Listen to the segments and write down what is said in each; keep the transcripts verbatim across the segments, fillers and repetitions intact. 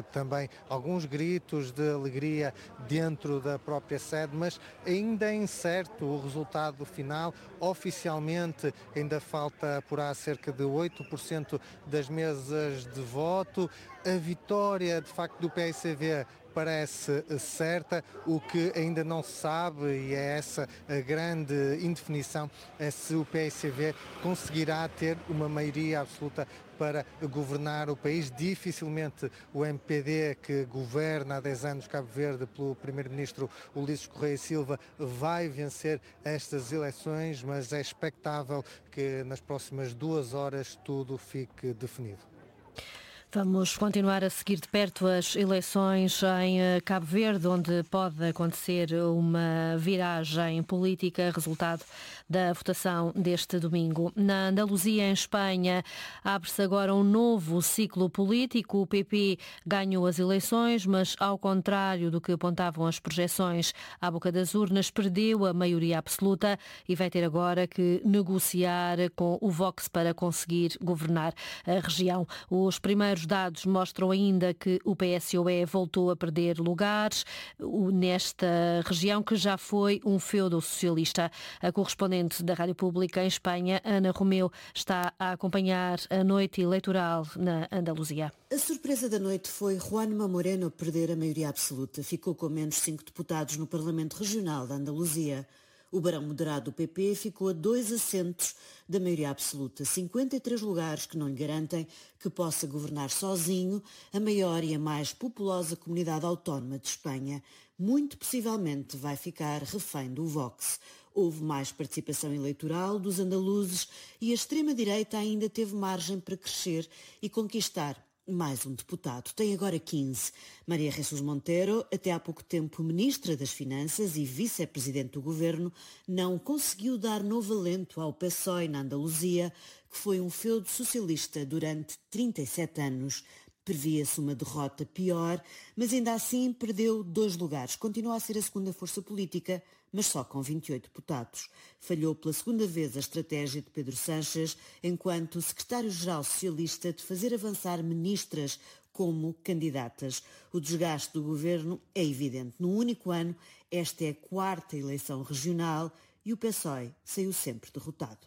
também alguns gritos de alegria dentro da própria sede, mas ainda é incerto o resultado final. Oficialmente ainda falta apurar cerca de oito por cento das mesas de voto. A vitória, de facto, do P S V parece certa. O que ainda não se sabe, e é essa a grande indefinição, é se o P S V conseguirá ter uma maioria absoluta para governar o país. Dificilmente o M P D, que governa há dez anos Cabo Verde pelo primeiro-ministro Ulisses Correia e Silva, vai vencer estas eleições, mas é expectável que nas próximas duas horas tudo fique definido. Vamos continuar a seguir de perto as eleições em Cabo Verde, onde pode acontecer uma viragem política, resultado da votação deste domingo. Na Andaluzia, em Espanha, abre-se agora um novo ciclo político. O P P ganhou as eleições, mas, ao contrário do que apontavam as projeções à boca das urnas, perdeu a maioria absoluta e vai ter agora que negociar com o Vox para conseguir governar a região. Os primeiros Os dados mostram ainda que o P S O E voltou a perder lugares nesta região, que já foi um feudo socialista. A correspondente da Rádio Pública em Espanha, Ana Romeu, está a acompanhar a noite eleitoral na Andaluzia. A surpresa da noite foi Juanma Moreno perder a maioria absoluta. Ficou com menos cinco deputados no Parlamento Regional da Andaluzia. O barão moderado do P P ficou a dois assentos da maioria absoluta, cinquenta e três lugares que não lhe garantem que possa governar sozinho a maior e a mais populosa comunidade autónoma de Espanha. Muito possivelmente vai ficar refém do Vox. Houve mais participação eleitoral dos andaluzes e a extrema-direita ainda teve margem para crescer e conquistar mais um deputado. Tem agora quinze. Maria Jesus Montero, até há pouco tempo ministra das Finanças e vice-presidente do governo, não conseguiu dar novo alento ao P S O E na Andaluzia, que foi um feudo socialista durante trinta e sete anos. Previa-se uma derrota pior, mas ainda assim perdeu dois lugares. Continua a ser a segunda força política, mas só com vinte e oito deputados. Falhou pela segunda vez a estratégia de Pedro Sánchez, enquanto secretário-geral socialista, de fazer avançar ministras como candidatas. O desgaste do governo é evidente. Num único ano, esta é a quarta eleição regional e o P S O E saiu sempre derrotado.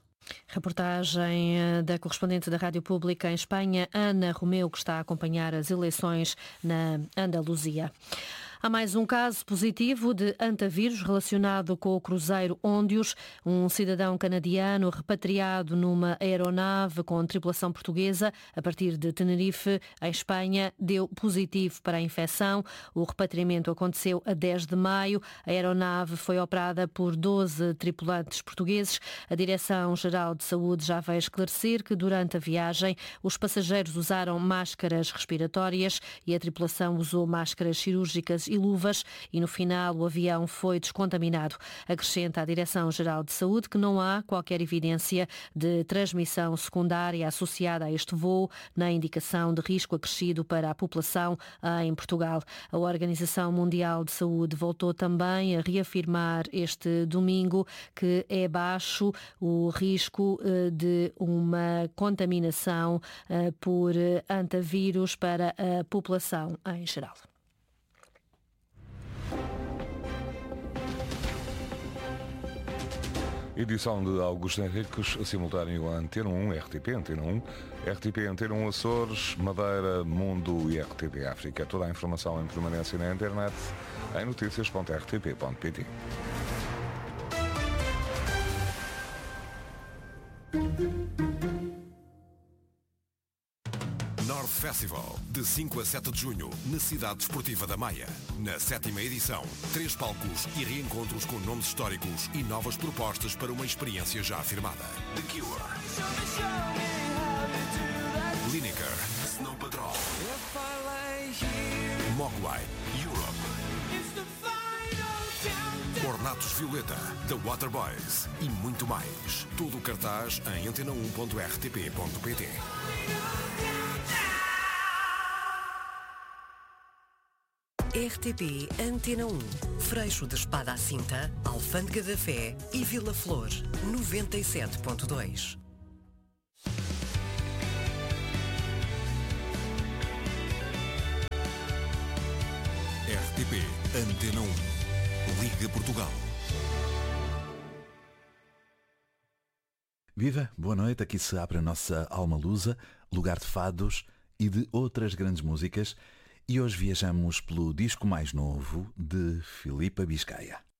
Reportagem da correspondente da Rádio Pública em Espanha, Ana Romeu, que está a acompanhar as eleições na Andaluzia. Há mais um caso positivo de antavírus relacionado com o cruzeiro Óndios. Um cidadão canadiano repatriado numa aeronave com tripulação portuguesa a partir de Tenerife, em Espanha, deu positivo para a infecção. O repatriamento aconteceu a dez de maio. A aeronave foi operada por doze tripulantes portugueses. A Direção-Geral de Saúde já veio esclarecer que durante a viagem os passageiros usaram máscaras respiratórias e a tripulação usou máscaras cirúrgicas e luvas e no final o avião foi descontaminado. Acrescenta a Direção-Geral de Saúde que não há qualquer evidência de transmissão secundária associada a este voo, nem indicação de risco acrescido para a população em Portugal. A Organização Mundial de Saúde voltou também a reafirmar este domingo que é baixo o risco de uma contaminação por antavírus para a população em geral. Edição de Augusto Henriques, simultâneo a Antena um, R T P Antena um, R T P Antena um Açores, Madeira, Mundo e R T P África. Toda a informação em permanência na internet em notícias ponto r t p ponto p t. North Festival, de cinco a sete de junho, na Cidade Desportiva da Maia. Na sétima edição, três palcos e reencontros com nomes históricos e novas propostas para uma experiência já afirmada. The Cure, Lineker, Snow Patrol, Mogwai, Europe, Ornatos Violeta, The Waterboys e muito mais. Todo o cartaz em antena um ponto r t p ponto p t. R T P Antena um, Freixo de Espada à Cinta, Alfândega da Fé e Vila Flor, noventa e sete ponto dois. T P Antena um. Liga Portugal. Viva, boa noite, aqui se abre a nossa alma lusa, lugar de fados e de outras grandes músicas, e hoje viajamos pelo disco mais novo de Filipa Biscaia.